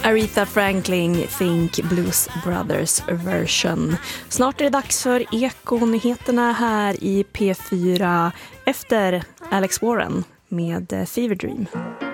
Aretha Franklin, Think Blues Brothers version. Snart är det dags för Eko-nyheterna här i P4 efter Alex Warren med Fever Dream.